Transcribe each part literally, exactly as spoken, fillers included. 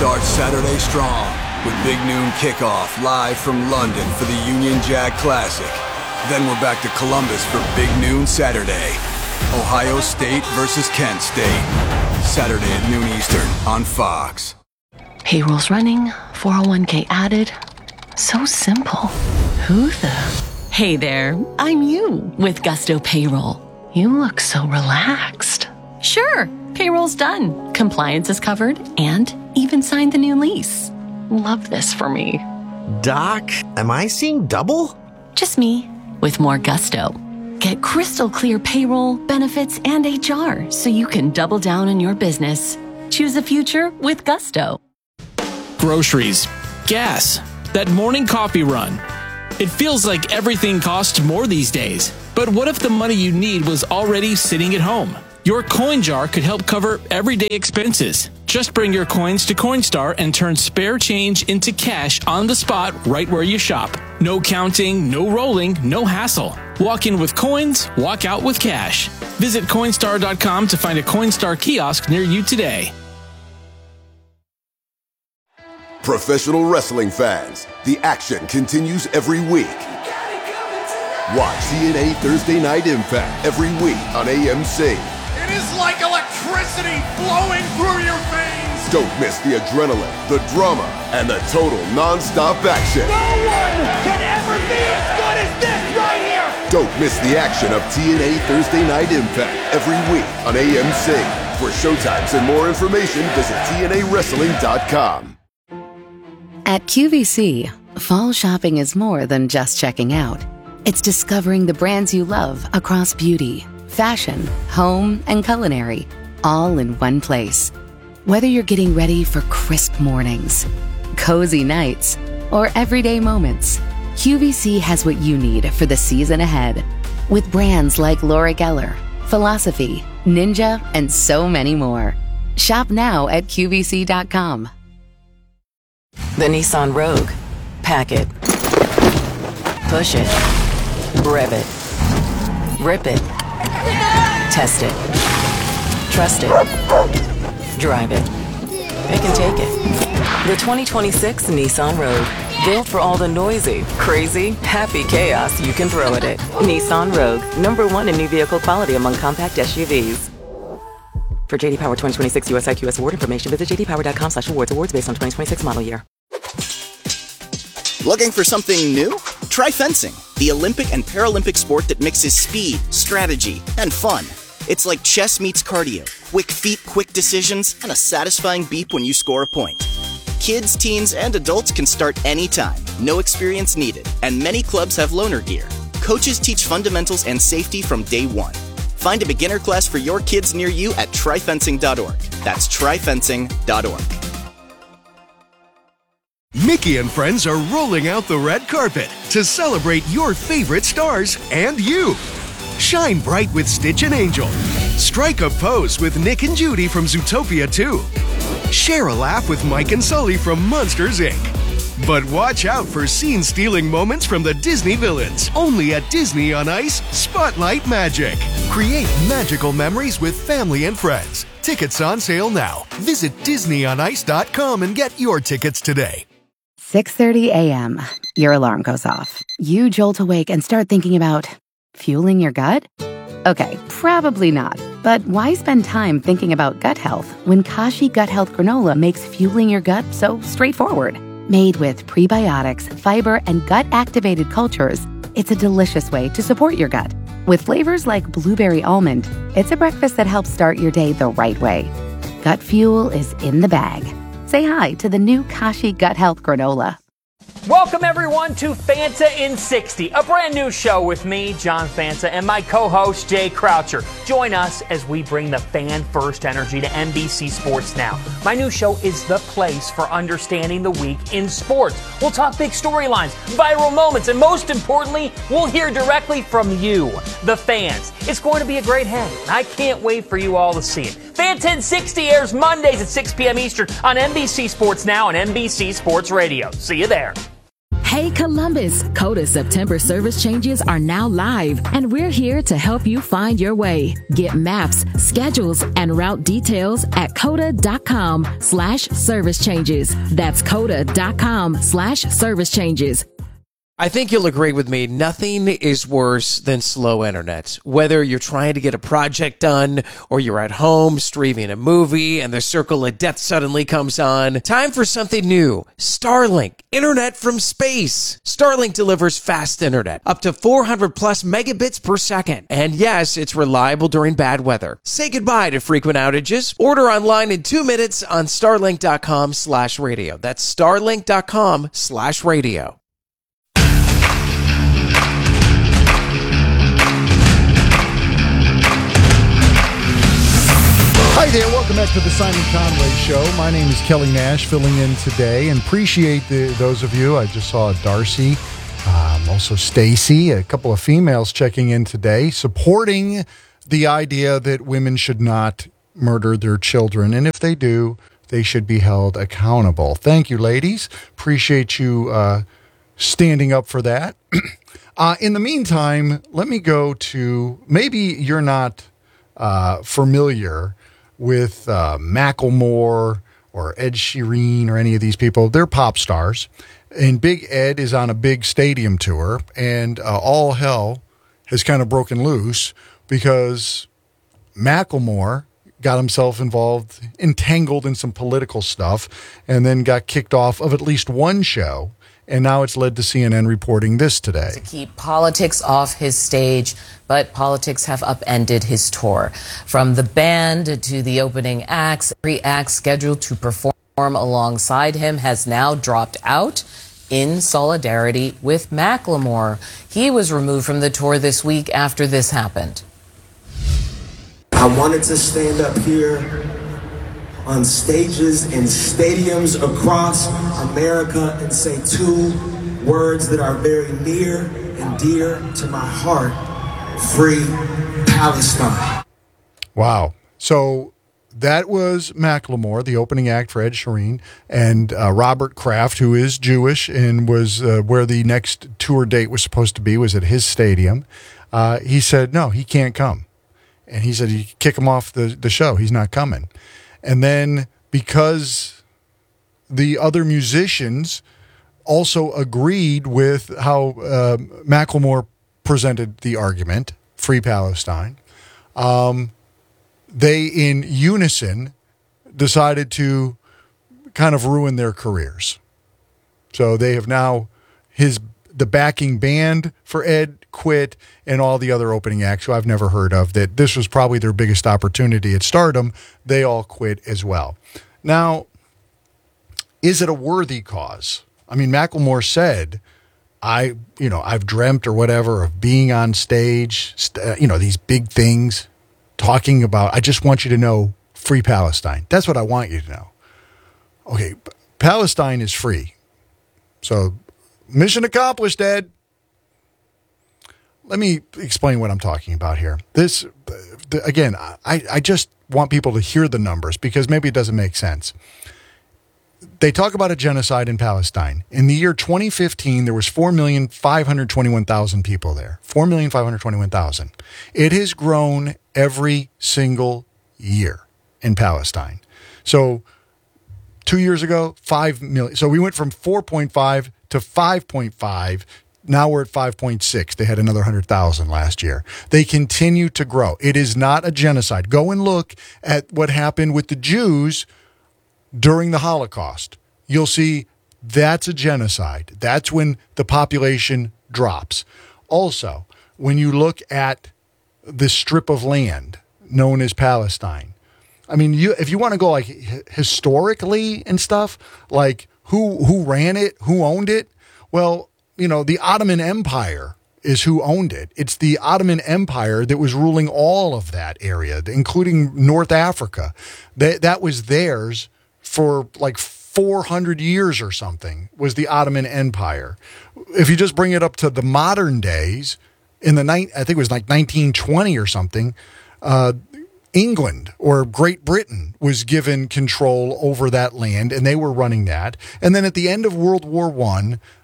starts Saturday strong with Big Noon Kickoff live from London for the Union Jack Classic. Then we're back to Columbus for Big Noon Saturday. Ohio State versus Kent State. Saturday at noon Eastern on Fox. Payroll's running, four oh one k added. So simple. Who the... Hey there, I'm you with Gusto Payroll. You look so relaxed. Sure, payroll's done. Compliance is covered and even signed the new lease. Love this for me. Doc, am I seeing double? Just me with more gusto. Get crystal clear payroll, benefits, and H R so you can double down on your business. Choose a future with Gusto. Groceries, gas, that morning coffee run. It feels like everything costs more these days. But what if the money you need was already sitting at home? Your coin jar could help cover everyday expenses. Just bring your coins to Coinstar and turn spare change into cash on the spot right where you shop. No counting, no rolling, no hassle. Walk in with coins, walk out with cash. Visit Coinstar dot com to find a Coinstar kiosk near you today. Professional wrestling fans, the action continues every week. Watch T N A Thursday Night Impact every week on A M C. It is like electricity flowing through your veins. Don't miss the adrenaline, the drama, and the total non-stop action. No one can ever be as good as this right here. Don't miss the action of T N A Thursday Night Impact every week on A M C. For showtimes and more information, visit T N A wrestling dot com. At Q V C, fall shopping is more than just checking out. It's discovering the brands you love across beauty, fashion, home, and culinary, all in one place. Whether you're getting ready for crisp mornings, cozy nights, or everyday moments, Q V C has what you need for the season ahead. With brands like Laura Geller, Philosophy, Ninja, and so many more. Shop now at Q V C dot com. The Nissan Rogue. Pack it. Push it. Rev it. Rip it. Test it. Trust it. Drive it. Pick and take it. The twenty twenty-six Nissan Rogue. Built for all the noisy, crazy, happy chaos you can throw at it. Nissan Rogue. Number one in new vehicle quality among compact S U Vs. For J D Power twenty twenty-six U S I Q S award information, visit j d power dot com slash awards. Awards based on twenty twenty-six model year. Looking for something new? Try fencing, the Olympic and Paralympic sport that mixes speed, strategy, and fun. It's like chess meets cardio, quick feet, quick decisions, and a satisfying beep when you score a point. Kids, teens, and adults can start anytime, no experience needed, and many clubs have loaner gear. Coaches teach fundamentals and safety from day one. Find a beginner class for your kids near you at try fencing dot org. That's try fencing dot org. Mickey and friends are rolling out the red carpet to celebrate your favorite stars and you. Shine bright with Stitch and Angel. Strike a pose with Nick and Judy from Zootopia two. Share a laugh with Mike and Sully from Monsters, Incorporated. But watch out for scene-stealing moments from the Disney villains. Only at Disney on Ice, Spotlight Magic. Create magical memories with family and friends. Tickets on sale now. Visit disney on ice dot com and get your tickets today. six thirty a.m. Your alarm goes off. You jolt awake and start thinking about fueling your gut? Okay, probably not. But why spend time thinking about gut health when Kashi Gut Health Granola makes fueling your gut so straightforward? Made with prebiotics, fiber, and gut-activated cultures, it's a delicious way to support your gut. With flavors like blueberry almond, it's a breakfast that helps start your day the right way. Gut fuel is in the bag. Say hi to the new Kashi Gut Health Granola. Welcome, everyone, to Fanta in sixty, a brand new show with me, John Fanta, and my co-host, Jay Croucher. Join us as we bring the fan-first energy to N B C Sports Now. My new show is the place for understanding the week in sports. We'll talk big storylines, viral moments, and most importantly, we'll hear directly from you, the fans. It's going to be a great hang, and I can't wait for you all to see it. Fanta in sixty airs Mondays at six p.m. Eastern on N B C Sports Now and N B C Sports Radio. See you there. Hey Columbus, Coda September service changes are now live, and we're here to help you find your way. Get maps, schedules, and route details at coda.com slash service changes. That's coda.com slash service changes. I think you'll agree with me. Nothing is worse than slow internet. Whether you're trying to get a project done or you're at home streaming a movie and the circle of death suddenly comes on. Time for something new. Starlink. Internet from space. Starlink delivers fast internet. Up to four hundred plus megabits per second. And yes, it's reliable during bad weather. Say goodbye to frequent outages. Order online in two minutes on starlink.com slash radio. That's starlink.com slash radio. Hi there, welcome back to the Simon Conway Show. My name is Kelly Nash, filling in today, and appreciate the, those of you. I just saw Darcy, um, also Stacy, a couple of females checking in today, supporting the idea that women should not murder their children, and if they do, they should be held accountable. Thank you, ladies. Appreciate you uh, standing up for that. uh, in the meantime, let me go to, maybe you're not uh, familiar with uh, Macklemore or Ed Sheeran or any of these people. They're pop stars. And Big Ed is on a big stadium tour, and uh, all hell has kind of broken loose because Macklemore got himself involved, entangled in some political stuff, and then got kicked off of at least one show. And now it's led to C N N reporting this today. To keep politics off his stage, but politics have upended his tour. From the band to the opening acts, every act scheduled to perform alongside him has now dropped out in solidarity with Macklemore. He was removed from the tour this week after this happened. I wanted to stand up here on stages and stadiums across America and say two words that are very near and dear to my heart: free Palestine. Wow. So that was Macklemore, the opening act for Ed Sheeran, and uh, Robert Kraft, who is Jewish and was uh, where the next tour date was supposed to be, was at his stadium. Uh, he said, no, he can't come. And he said, you kick him off the, the show. He's not coming. And then because the other musicians also agreed with how uh, Macklemore presented the argument, Free Palestine, um, they in unison decided to kind of ruin their careers. So they have now, his the backing band for Ed quit, and all the other opening acts who I've never heard of, that this was probably their biggest opportunity at stardom, they all quit as well. Now, is it a worthy cause? I mean, Macklemore said, I, you know, I've dreamt or whatever of being on stage, st- you know, these big things, talking about, I just want you to know, free Palestine. That's what I want you to know. Okay, Palestine is free. So, mission accomplished, Ed. Let me explain what I'm talking about here. This, again, I, I just want people to hear the numbers because maybe it doesn't make sense. They talk about a genocide in Palestine. In the year twenty fifteen, there was four million five hundred twenty-one thousand people there. four million five hundred twenty-one thousand. It has grown every single year in Palestine. So two years ago, five million. So we went from four point five to five point five. Now we're at five point six. They had another one hundred thousand last year. They continue to grow. It is not a genocide. Go and look at what happened with the Jews during the Holocaust. You'll see that's a genocide. That's when the population drops. Also, when you look at the strip of land known as Palestine, I mean, you if you want to go like historically and stuff, like who who ran it, who owned it, well, you know, the Ottoman Empire is who owned it. It's the Ottoman Empire that was ruling all of that area, including North Africa. That that was theirs for like four hundred years or something, was the Ottoman Empire. If you just bring it up to the modern days, in the night, I think it was like nineteen twenty or something, uh, England or Great Britain was given control over that land, and they were running that. And then at the end of World War One,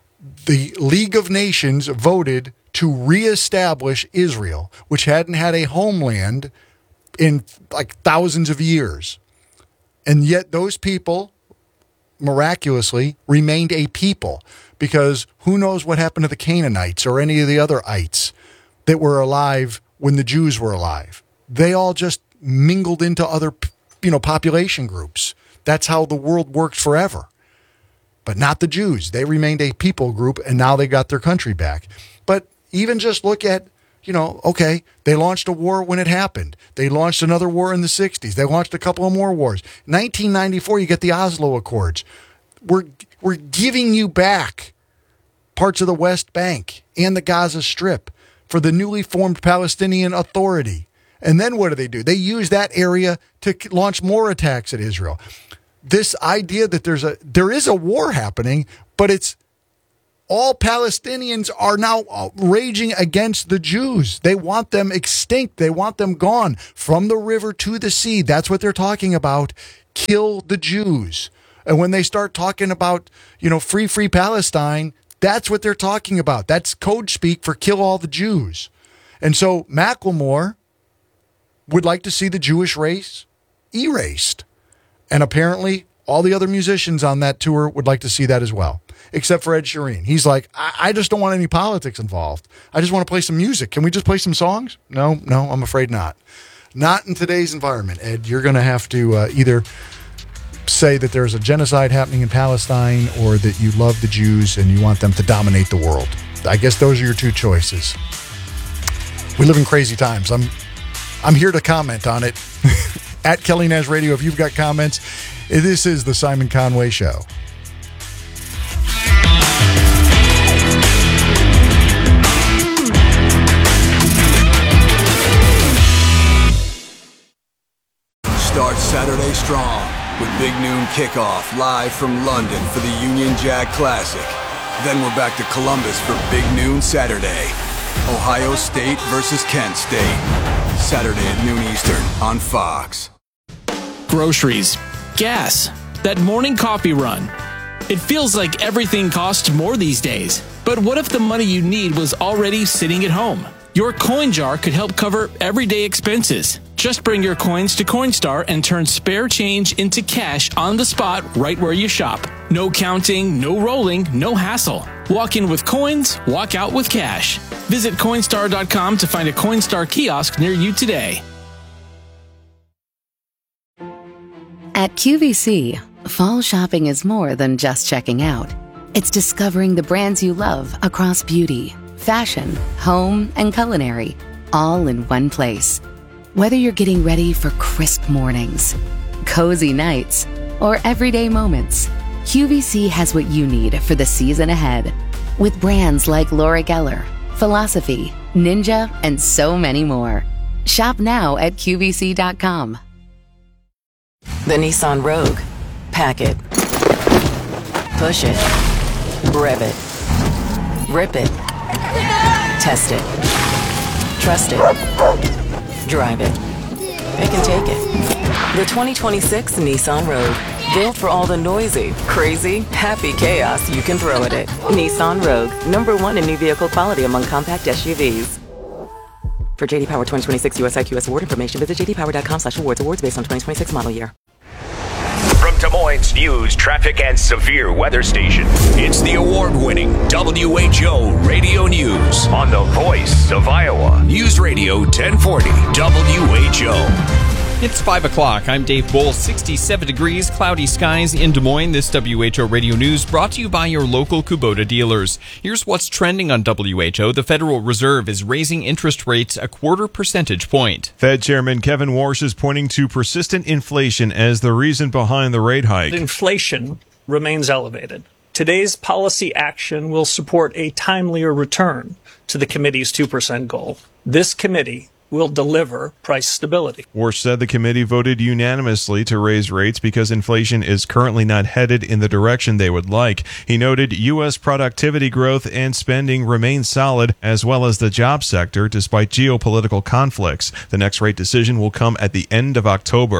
the League of Nations voted to reestablish Israel, which hadn't had a homeland in like thousands of years. And yet those people miraculously remained a people, because who knows what happened to the Canaanites or any of the other ites that were alive when the Jews were alive. They all just mingled into other, you know, population groups. That's how the world worked forever. But not the Jews. They remained a people group, and now they got their country back. But even just look at, you know, okay, they launched a war when it happened. They launched another war in the sixties. They launched a couple of more wars. nineteen ninety-four, you get the Oslo Accords. We're, we're giving you back parts of the West Bank and the Gaza Strip for the newly formed Palestinian Authority. And then what do they do? They use that area to launch more attacks at Israel. This idea that there's a there is a war happening, but it's all Palestinians are now raging against the Jews. They want them extinct. They want them gone from the river to the sea. That's what they're talking about. Kill the Jews. And when they start talking about, you know, free, free Palestine, that's what they're talking about. That's code speak for kill all the Jews. And so Macklemore would like to see the Jewish race erased. And apparently all the other musicians on that tour would like to see that as well, except for Ed Sheeran. He's like, I, I just don't want any politics involved. I just want to play some music. Can we just play some songs? No, no, I'm afraid not. Not in today's environment, Ed. You're going to have to uh, either say that there's a genocide happening in Palestine or that you love the Jews and you want them to dominate the world. I guess those are your two choices. We live in crazy times. I'm I'm here to comment on it. At Kelly Nash Radio, if you've got comments, this is the Simon Conway Show. Start Saturday strong with Big Noon Kickoff live from London for the Union Jack Classic. Then we're back to Columbus for Big Noon Saturday. Ohio State versus Kent State. Saturday at noon Eastern on Fox. Groceries, gas, that morning coffee run. It feels like everything costs more these days. But what if the money you need was already sitting at home? Your coin jar could help cover everyday expenses. Just bring your coins to Coinstar and turn spare change into cash on the spot right where you shop. No counting, no rolling, no hassle. Walk in with coins, walk out with cash. Visit Coinstar dot com to find a Coinstar kiosk near you today. At Q V C, fall shopping is more than just checking out. It's discovering the brands you love across beauty, fashion, home, and culinary, all in one place. Whether you're getting ready for crisp mornings, cozy nights, or everyday moments, Q V C has what you need for the season ahead. With brands like Laura Geller, Philosophy, Ninja, and so many more. Shop now at Q V C dot com. The Nissan Rogue. Pack it. Push it. Rev it. Rip it. Test it. Trust it. Drive it. It can take it. The twenty twenty-six Nissan Rogue. Built for all the noisy, crazy, happy chaos you can throw at it. Nissan Rogue. Number one in new vehicle quality among compact S U Vs. For J D Power twenty twenty-six U S I Q S award information, visit j d power dot com slash awards. Awards based on twenty twenty-six model year. From Des Moines News, traffic, and severe weather station, it's the award-winning W H O Radio News on the voice of Iowa. News Radio ten forty W H O. It's five o'clock. I'm Dave Bull. sixty-seven degrees, cloudy skies in Des Moines. This W H O Radio News brought to you by your local Kubota dealers. Here's what's trending on W H O. The Federal Reserve is raising interest rates a quarter percentage point. Fed Chairman Kevin Warsh is pointing to persistent inflation as the reason behind the rate hike. Inflation remains elevated. Today's policy action will support a timelier return to the committee's two percent goal. This committee will deliver price stability. Warsh said the committee voted unanimously to raise rates because inflation is currently not headed in the direction they would like. He noted U S productivity growth and spending remain solid, as well as the job sector, despite geopolitical conflicts. The next rate decision will come at the end of October.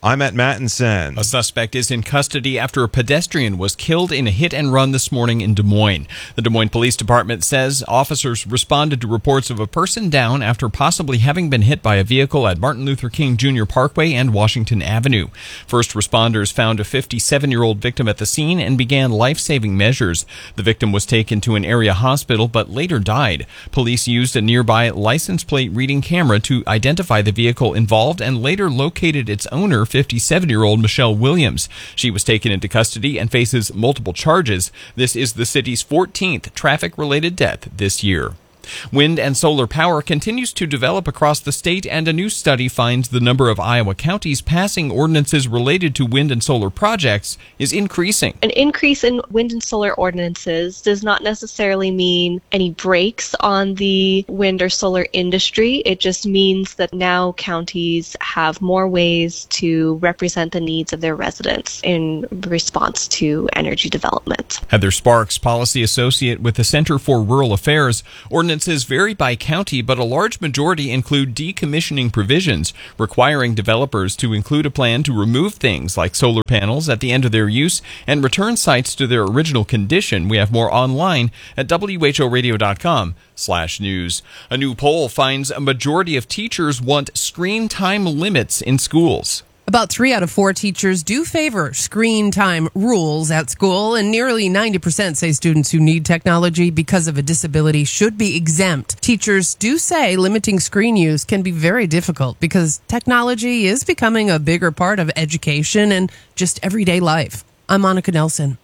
I'm at Mattinson. A suspect is in custody after a pedestrian was killed in a hit and run this morning in Des Moines. The Des Moines Police Department says officers responded to reports of a person down after possibly having been hit by a vehicle at Martin Luther King Junior Parkway and Washington Avenue. First responders found a fifty-seven-year-old victim at the scene and began life-saving measures. The victim was taken to an area hospital but later died. Police used a nearby license plate reading camera to identify the vehicle involved and later located its owner, fifty-seven-year-old Michelle Williams. She was taken into custody and faces multiple charges. This is the city's fourteenth traffic-related death this year. Wind and solar power continues to develop across the state, and a new study finds the number of Iowa counties passing ordinances related to wind and solar projects is increasing. An increase in wind and solar ordinances does not necessarily mean any brakes on the wind or solar industry. It just means that now counties have more ways to represent the needs of their residents in response to energy development. Heather Sparks, policy associate with the Center for Rural Affairs. Ordinances vary by county, but a large majority include decommissioning provisions, requiring developers to include a plan to remove things like solar panels at the end of their use and return sites to their original condition. We have more online at W H O radio dot com slash news. A new poll finds a majority of teachers want screen time limits in schools. About three out of four teachers do favor screen time rules at school, and nearly ninety percent say students who need technology because of a disability should be exempt. Teachers do say limiting screen use can be very difficult because technology is becoming a bigger part of education and just everyday life. I'm Monica Nelson.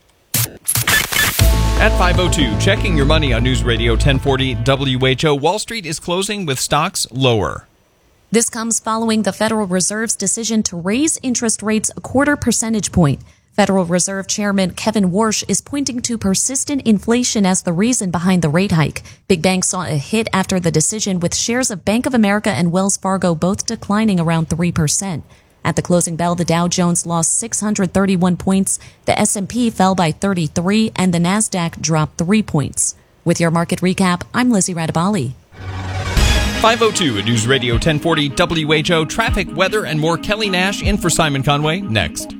At five oh two, checking your money on News Radio ten forty W H O. Wall Street is closing with stocks lower. This comes following the Federal Reserve's decision to raise interest rates a quarter percentage point. Federal Reserve Chairman Kevin Warsh is pointing to persistent inflation as the reason behind the rate hike. Big banks saw a hit after the decision, with shares of Bank of America and Wells Fargo both declining around three percent. At the closing bell, the Dow Jones lost six hundred thirty-one points, the S and P fell by thirty-three, and the Nasdaq dropped three points. With your market recap, I'm Lizzie Radabali. five oh two at News Radio ten forty W H O. Traffic, weather, and more. Kelly Nash in for Simon Conway next.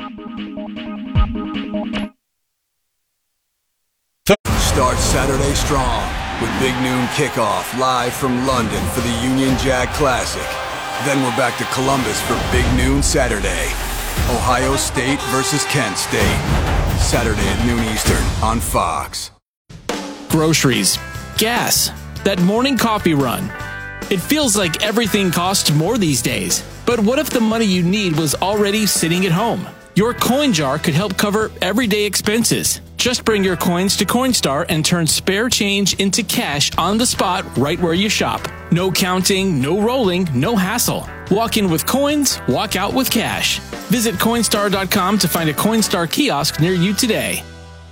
Start Saturday strong with Big Noon Kickoff live from London for the Union Jack Classic. Then we're back to Columbus for Big Noon Saturday. Ohio State versus Kent State. Saturday at noon Eastern on Fox. Groceries, gas, that morning coffee run. It feels like everything costs more these days. But what if the money you need was already sitting at home? Your coin jar could help cover everyday expenses. Just bring your coins to Coinstar and turn spare change into cash on the spot right where you shop. No counting, no rolling, no hassle. Walk in with coins, walk out with cash. Visit Coinstar dot com to find a Coinstar kiosk near you today.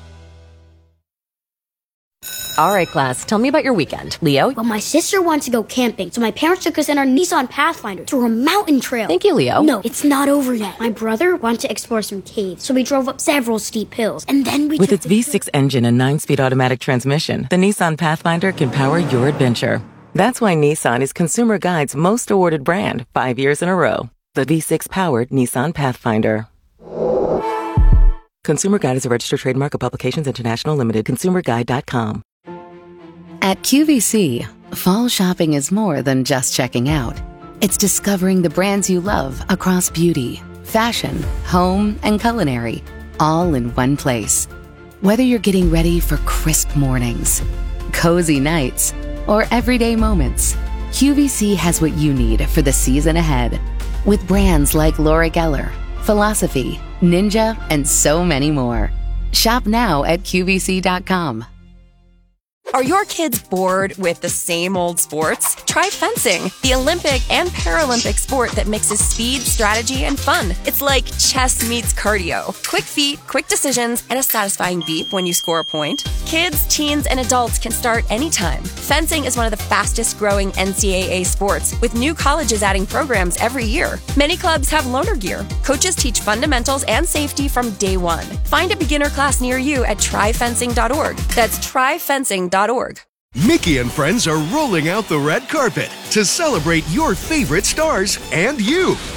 All right, class, tell me about your weekend. Leo? Well, my sister wants to go camping, so my parents took us in our Nissan Pathfinder to a mountain trail. Thank you, Leo. No, it's not over yet. My brother wanted to explore some caves, so we drove up several steep hills, and then we With took its the V six engine and nine-speed automatic transmission, the Nissan Pathfinder can power your adventure. That's why Nissan is Consumer Guide's most awarded brand, five years in a row. The V six-powered Nissan Pathfinder. Consumer Guide is a registered trademark of Publications International Limited. consumer guide dot com. At Q V C, fall shopping is more than just checking out. It's discovering the brands you love across beauty, fashion, home, and culinary, all in one place. Whether you're getting ready for crisp mornings, cozy nights, or everyday moments, Q V C has what you need for the season ahead. With brands like Laura Geller, Philosophy, Ninja, and so many more. Shop now at Q V C dot com. Are your kids bored with the same old sports? Try fencing, the Olympic and Paralympic sport that mixes speed, strategy, and fun. It's like chess meets cardio. Quick feet, quick decisions, and a satisfying beep when you score a point. Kids, teens, and adults can start anytime. Fencing is one of the fastest growing N C double A sports, with new colleges adding programs every year. Many clubs have loaner gear. Coaches teach fundamentals and safety from day one. Find a beginner class near you at try fencing dot org. That's try fencing dot org. Mickey and friends are rolling out the red carpet to celebrate your favorite stars and you.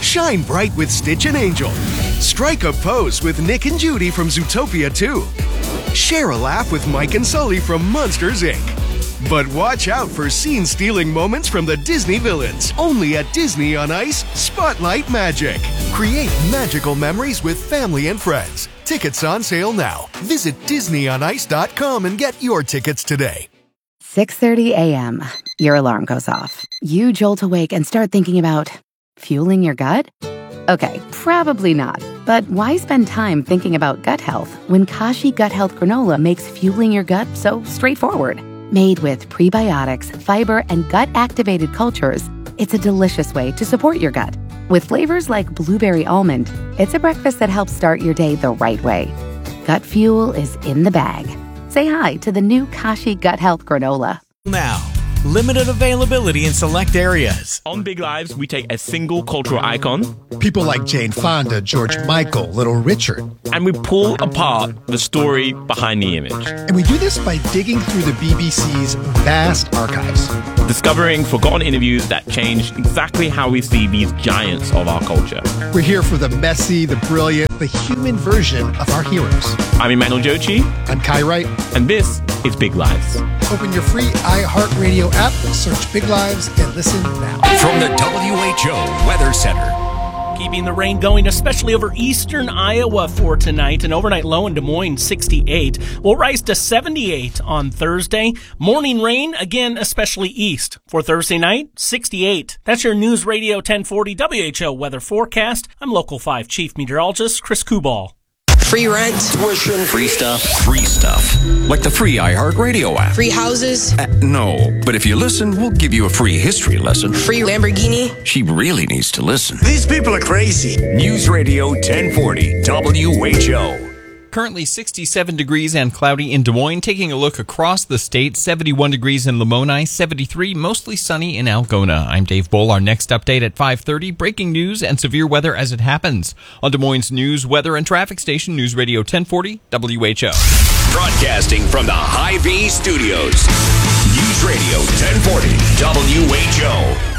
Shine bright with Stitch and Angel. Strike a pose with Nick and Judy from Zootopia two. Share a laugh with Mike and Sully from Monsters, Incorporated. But watch out for scene-stealing moments from the Disney villains. Only at Disney on Ice Spotlight Magic. Create magical memories with family and friends. Tickets on sale now. Visit disney on ice dot com and get your tickets today. six thirty a.m. Your alarm goes off. You jolt awake and start thinking about fueling your gut? Okay, probably not. But why spend time thinking about gut health when Kashi Gut Health Granola makes fueling your gut so straightforward? Made with prebiotics, fiber, and gut-activated cultures, it's a delicious way to support your gut. With flavors like blueberry almond, it's a breakfast that helps start your day the right way. Gut fuel is in the bag. Say hi to the new Kashi Gut Health Granola. Now, limited availability in select areas. On Big Lives, we take a single cultural icon. People like Jane Fonda, George Michael, Little Richard. And we pull apart the story behind the image. And we do this by digging through the B B C's vast archives. Discovering forgotten interviews that changed exactly how we see these giants of our culture. We're here for the messy, the brilliant, the human version of our heroes. I'm Emmanuel Jochi. I'm Kai Wright. And this is Big Lives. Open your free iHeartRadio app, search Big Lives, and listen now. From the W H O Weather Center. Keeping the rain going, especially over eastern Iowa for tonight. An overnight low in Des Moines, sixty-eight. Will rise to seventy-eight on Thursday. Morning rain, again, especially east. For Thursday night, sixty-eight. That's your News Radio ten forty W H O weather forecast. I'm Local five Chief Meteorologist Chris Kubal. Free rent, tuition, free stuff, free stuff. Like the free iHeartRadio app. Free houses. Uh, no, but if you listen, we'll give you a free history lesson. Free Lamborghini. She really needs to listen. These people are crazy. News Radio ten forty W H O. Currently sixty-seven degrees and cloudy in Des Moines. Taking a look across the state, seventy-one degrees in Lamoni, seventy-three, mostly sunny in Algona. I'm Dave Bull. Our next update at five thirty, breaking news and severe weather as it happens. On Des Moines News, Weather and Traffic Station, News Radio ten forty W H O. Broadcasting from the Hy-Vee Studios. News Radio ten forty W H O.